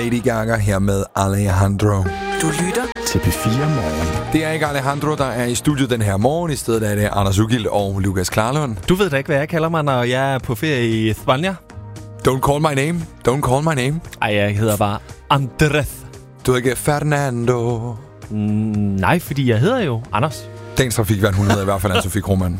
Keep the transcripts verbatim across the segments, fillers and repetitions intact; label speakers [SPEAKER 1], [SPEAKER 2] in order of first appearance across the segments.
[SPEAKER 1] Lady Gaga her med Alejandro.
[SPEAKER 2] Du lytter
[SPEAKER 3] til P fire Morgen.
[SPEAKER 1] Det er ikke Alejandro, der er i studiet den her morgen. I stedet er det Anders Ugild og Lukas Klarlund.
[SPEAKER 4] Du ved da ikke, hvad jeg kalder mig, når jeg er på ferie i Spania?
[SPEAKER 1] Don't call my name. Don't call my name.
[SPEAKER 4] Ej, jeg hedder bare Andres.
[SPEAKER 1] Du er ikke Fernando.
[SPEAKER 4] Mm, nej, fordi jeg hedder jo Anders.
[SPEAKER 1] Dagens trafikværn, hun hedder i hvert fald Anne-Sophie Krohmann.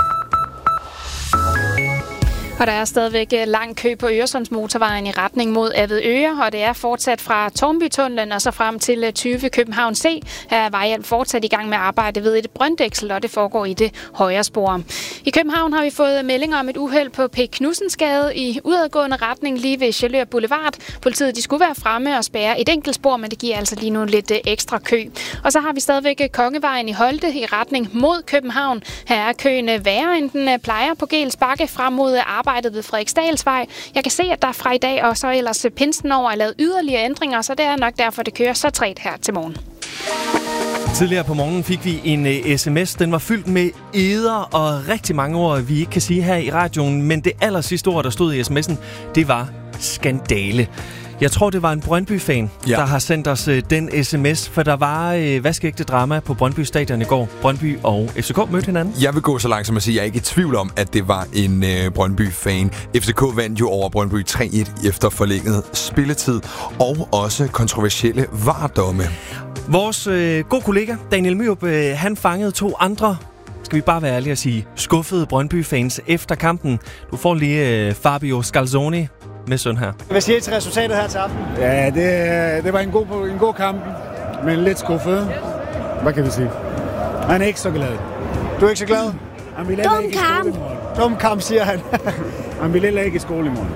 [SPEAKER 5] Og der er stadigvæk lang kø på Øresundsmotorvejen i retning mod Avedøre, og det er fortsat fra Tårnbytunnelen og så frem til tyve København C. Her er Vejhjælp fortsat i gang med at arbejde ved et brønddæksel, og det foregår i det højre spor. I København har vi fået meldinger om et uheld på P. Knudsensgade i udadgående retning lige ved Sjælør Boulevard. Politiet de skulle være fremme og spærre et enkelt spor, men det giver altså lige nu lidt ekstra kø. Og så har vi stadigvæk Kongevejen i Holte i retning mod København. Her er køen værre, end den plejer på Gels Bakke frem mod arbejde ved Frederiksdalsvej. Jeg kan se, at der fra i dag og så ellers pinsen over er lavet yderligere ændringer, så det er nok derfor, det kører så træt her til morgen.
[SPEAKER 4] Tidligere på morgenen fik vi en uh, sms. Den var fyldt med eder og rigtig mange ord, vi ikke kan sige her i radioen. Men det aller sidste ord, der stod i sms'en, det var skandale. Jeg tror, det var en Brøndby-fan, ja. der har sendt os øh, den sms, for der var øh, vaskeægte drama på Brøndby Stadion i går. Brøndby og F C K mødte hinanden.
[SPEAKER 1] Jeg vil gå så langt som at sige, at jeg er ikke i tvivl om, at det var en øh, Brøndby-fan. F C K vandt jo over Brøndby tre et efter forlænget spilletid, og også kontroversielle vardomme.
[SPEAKER 4] Vores øh, gode kollega Daniel Myrup, øh, han fangede to andre, skal vi bare være ærlige at sige, skuffede Brøndby-fans efter kampen. Du får lige øh, Fabio Scalzoni med søn her.
[SPEAKER 6] Hvad siger I til resultatet her til aften?
[SPEAKER 7] Ja, det, det var en god, en god kamp, men lidt skuffet. Hvad kan vi sige? Han er ikke så glad.
[SPEAKER 6] Du er ikke så glad?
[SPEAKER 7] Han vil
[SPEAKER 6] Dum ikke kamp! I Dum kamp, siger han.
[SPEAKER 7] Han vil heller ikke i skole i morgen.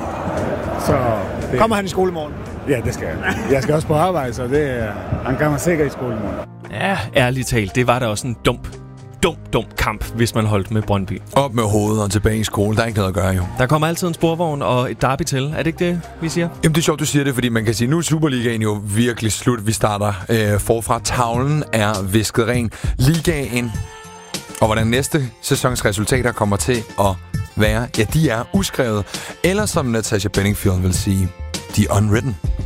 [SPEAKER 7] Så
[SPEAKER 6] det... Kommer han i skole i morgen?
[SPEAKER 7] Ja, det skal jeg. Jeg skal også på arbejde, så det, han kan man sikkert i skole i morgen.
[SPEAKER 4] Ja, ærligt talt, det var da også en dump. Dum, dum kamp, hvis man holdt med Brøndby.
[SPEAKER 1] Op med hovedet og tilbage i skole. Der er ikke noget at gøre, jo.
[SPEAKER 4] Der kommer altid en sporvogn og et derby til. Er det ikke det, vi siger?
[SPEAKER 1] Jamen, det er sjovt, du siger det, fordi man kan sige, nu er Superligaen jo virkelig slut. Vi starter øh, forfra. Tavlen er visket ren. Ligaen, og hvordan næste sæsons resultater kommer til at være, ja, de er uskrevet. Eller som Natasha Bedingfield vil sige, de er unwritten.